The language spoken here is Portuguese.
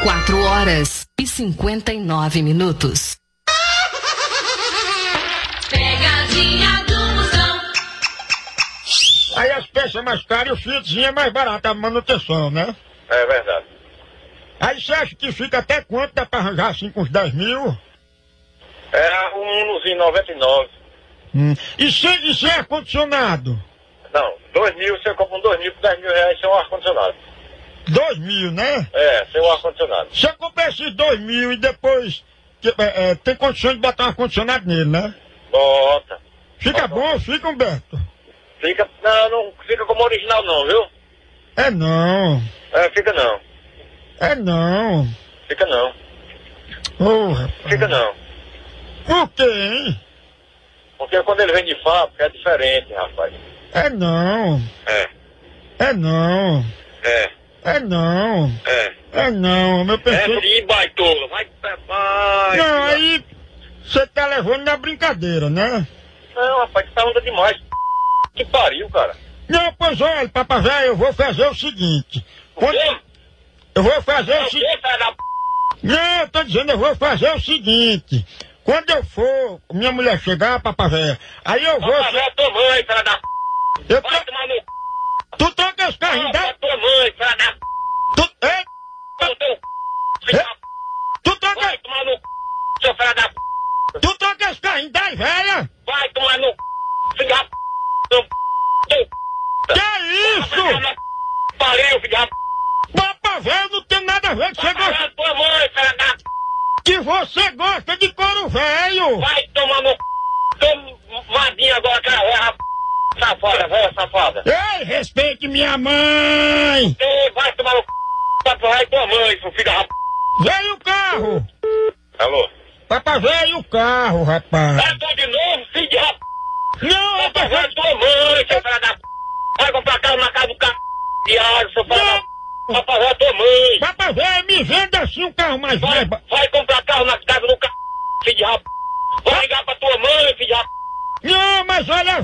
4h59. Pegadinha do Moção. Aí as peças mais caras e o fiozinho é mais barato, a manutenção, né? É verdade. Aí você acha que fica até quanto? Dá pra arranjar assim com uns 10 mil? É um Unozinho 99. E sem ar-condicionado? Não, 2.000, você compra um 2.000 por 10 mil reais sem um ar-condicionado. 2 mil, né? É, sem um ar-condicionado. Você compra esses 2 mil e depois tem condições de botar um ar-condicionado nele, né? Bota. Fica bom, fica, Humberto? Fica, não fica como original não, viu? É não. É, fica não. É não. Fica não. Ô, rapaz. Fica não. Por quê, hein? Porque quando ele vem de fábrica é diferente, rapaz. É não. É. É não. É. É não. É. É não, meu pessoal. É de baitola, vai. Não, aí você tá levando na brincadeira, né? Não, rapaz, tá onda demais. Que pariu, cara. Não, pois olha, papai velho, eu vou fazer o seguinte. Eu vou fazer o seguinte. Não, eu tô dizendo, eu vou fazer o seguinte. Quando eu for, minha mulher chegar, papai velho, aí eu vou. Papai velho é tua mãe, filha da eu vai tomar no Tu toca os carrinhos da. é tua mãe, filha da Tu toca. vai tomar no seu filho da Tu toca os carrinhos das velhas? vai tomar no filho da Que é isso? Pariu, filho da Papai velho, não tem nada a ver que você gosta. é tua mãe, filha da Que você gosta de couro velho. vai tomar no tô vadinha agora, cara, safada, velha safada. Ei, respeite minha mãe. Ei, vai tomar no papai velho tua mãe, seu filho da Veio o carro. Alô? Papai veio o carro, rapaz. É tu de novo, filho de Não, papai velho tua mãe, seu filho da vai comprar carro na casa do carro diário, seu filho da papai velho tua mãe. Papai velho, me venda assim um carro mais velho. Vai comprar carro na casa do carro, filho de rap. Vai ligar pra tua mãe, filho de rap. Não, mas olha